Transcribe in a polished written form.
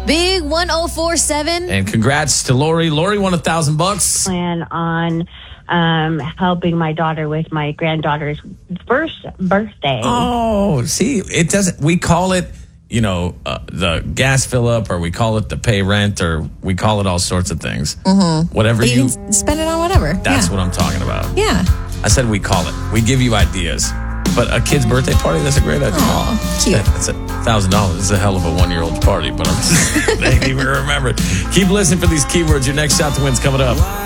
Big 1047. And congrats to Lori. Lori won $1,000. Plan on helping my daughter with my granddaughter's first birthday. Oh, see, it doesn't. We call it, the gas fill up, or we call it the pay rent, or we call it all sorts of things. Mm-hmm. Whatever But you can spend it on whatever. That's what I'm talking about. Yeah. I said we call it. We give you ideas. But a kid's birthday party, that's a great idea. Oh, cute. That's $1,000. It's a hell of a 1-year-old's party, but they ain't even remember it. Keep listening for these keywords. Your next shot to win's coming up.